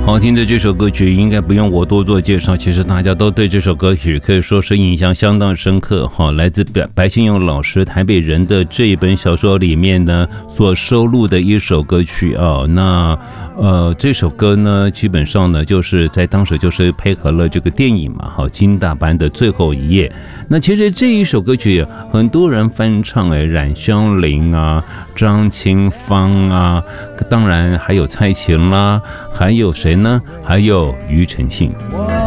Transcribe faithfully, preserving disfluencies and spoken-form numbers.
好听的这首歌曲应该不用我多做介绍，其实大家都对这首歌曲可以说是印象相当深刻哈。来自白先勇老师《台北人》的这一本小说里面呢所收录的一首歌曲啊，那呃这首歌呢基本上呢就是在当时就是配合了这个电影嘛，好金大班的最后一页。那其实这一首歌曲很多人翻唱哎，冉香玲啊、张清芳啊，当然还有蔡琴啦，还有谁呢？还有庾澄庆。